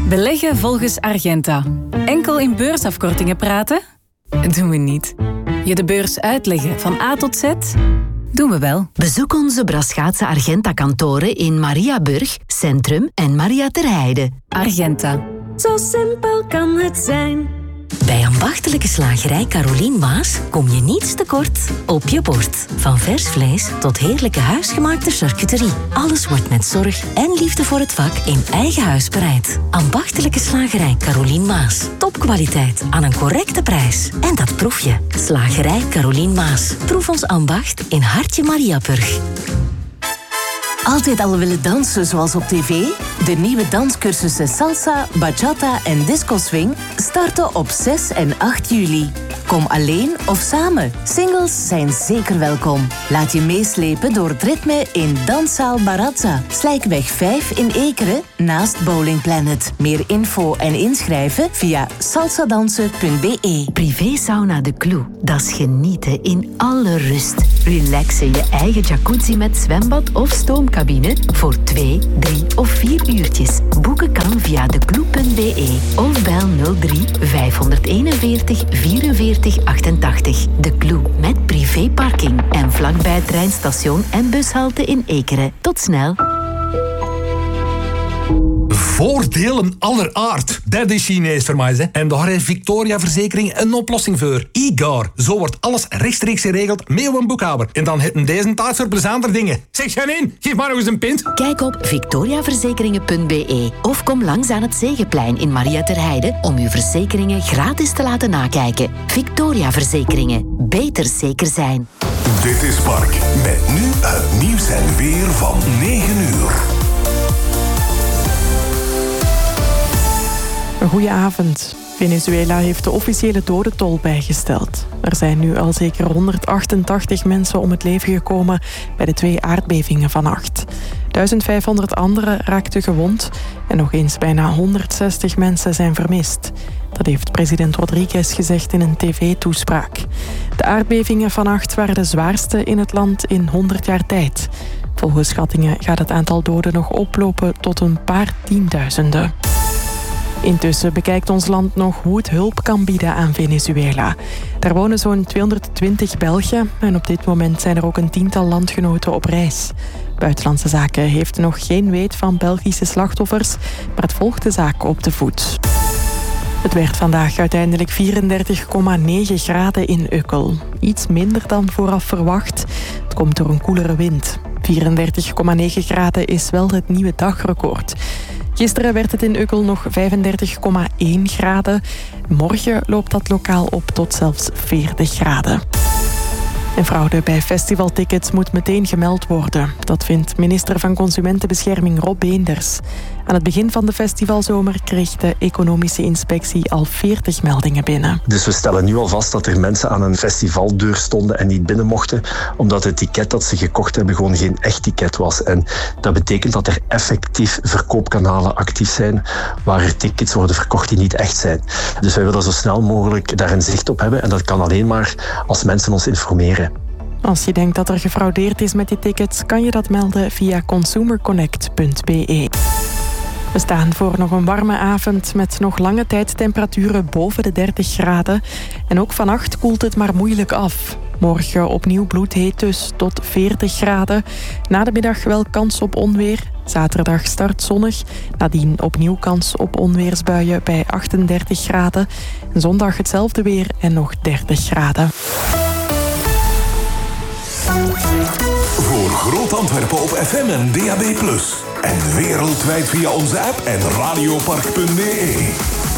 Beleggen volgens Argenta. Enkel in beursafkortingen praten? Doen we niet. Je de beurs uitleggen van A tot Z? Doen we wel. Bezoek onze Braschaatse Argenta-kantoren in Mariaburg, Centrum en Maria ter Heide. Argenta. Zo simpel kan het zijn. Bij ambachtelijke slagerij Carolien Maas kom je niets tekort op je bord. Van vers vlees tot heerlijke huisgemaakte charcuterie. Alles wordt met zorg en liefde voor het vak in eigen huis bereid. Ambachtelijke slagerij Carolien Maas. Topkwaliteit aan een correcte prijs. En dat proef je. Slagerij Carolien Maas. Proef ons ambacht in Hartje Mariaburg. Altijd al willen dansen zoals op tv? De nieuwe danscursussen Salsa, Bachata en Disco Swing starten op 6 en 8 juli. Kom alleen of samen. Singles zijn zeker welkom. Laat je meeslepen door het ritme in Danszaal Barazza, Slijkweg 5 in Ekeren, naast Bowling Planet. Meer info en inschrijven via salsadansen.be. Privé-sauna De Clou. Dat is genieten in alle rust. Relax in je eigen jacuzzi met zwembad of stoomcabine voor 2, 3 of 4 uurtjes. Boeken kan via declou.be of bel 03 541 44 88. De Clou met privéparking en vlakbij het treinstation en bushalte in Ekeren. Tot snel. Voordelen aller aard. Dat is Chinees voor mij. Hè. En daar heeft Victoria Verzekering een oplossing voor. IGAR. Zo wordt alles rechtstreeks geregeld met een boekhouder. En dan heeft deze tijd voor plezanter dingen. Zeg Janine, geef maar nog eens een pint. Kijk op victoriaverzekeringen.be of kom langs aan het Zegeplein in Maria ter Heide om uw verzekeringen gratis te laten nakijken. Victoria Verzekeringen. Beter zeker zijn. Dit is Park. Met nu het nieuws en weer van 9 uur. Goedenavond. Venezuela heeft de officiële dodentol bijgesteld. Er zijn nu al zeker 188 mensen om het leven gekomen bij de 2 aardbevingen vannacht. 1500 anderen raakten gewond en nog eens bijna 160 mensen zijn vermist. Dat heeft president Rodriguez gezegd in een tv-toespraak. De aardbevingen vannacht waren de zwaarste in het land in 100 jaar tijd. Volgens schattingen gaat het aantal doden nog oplopen tot een paar tienduizenden. Intussen bekijkt ons land nog hoe het hulp kan bieden aan Venezuela. Daar wonen zo'n 220 Belgen en op dit moment zijn er ook een 10-tal landgenoten op reis. Buitenlandse Zaken heeft nog geen weet van Belgische slachtoffers, maar het volgt de zaak op de voet. Het werd vandaag uiteindelijk 34,9 graden in Ukkel. Iets minder dan vooraf verwacht. Het komt door een koelere wind. 34,9 graden is wel het nieuwe dagrecord. Gisteren werd het in Ukkel nog 35,1 graden. Morgen loopt dat lokaal op tot zelfs 40 graden. En fraude bij festivaltickets moet meteen gemeld worden. Dat vindt minister van Consumentenbescherming Rob Beenders. Aan het begin van de festivalzomer kreeg de economische inspectie al 40 meldingen binnen. Dus we stellen nu al vast dat er mensen aan een festivaldeur stonden en niet binnen mochten, omdat het ticket dat ze gekocht hebben gewoon geen echt ticket was. En dat betekent dat er effectief verkoopkanalen actief zijn waar er tickets worden verkocht die niet echt zijn. Dus wij willen zo snel mogelijk daar een zicht op hebben en dat kan alleen maar als mensen ons informeren. Als je denkt dat er gefraudeerd is met die tickets, kan je dat melden via consumerconnect.be. We staan voor nog een warme avond met nog lange tijd temperaturen boven de 30 graden. En ook vannacht koelt het maar moeilijk af. Morgen opnieuw bloedheet dus tot 40 graden. Na de middag wel kans op onweer. Zaterdag start zonnig. Nadien opnieuw kans op onweersbuien bij 38 graden. En zondag hetzelfde weer en nog 30 graden. Voor Groot Antwerpen op FM en DAB+. En wereldwijd via onze app en radiopark.be.